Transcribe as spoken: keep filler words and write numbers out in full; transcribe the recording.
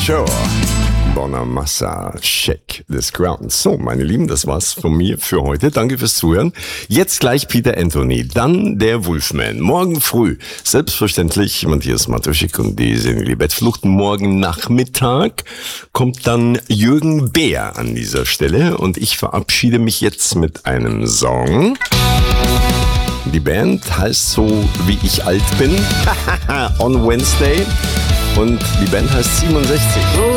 Sure. Bonamassa, Shake this ground. So, meine Lieben, das war's von mir für heute. Danke fürs Zuhören. Jetzt gleich Peter Anthony, dann der Wolfman. Morgen früh, selbstverständlich, Matthias Matuschik und die senile Bettflucht. Morgen Nachmittag kommt dann Jürgen Beer an dieser Stelle. Und ich verabschiede mich jetzt mit einem Song. Die Band heißt so, wie ich alt bin. On Wednesday. Und die Band heißt siebenundsechzig.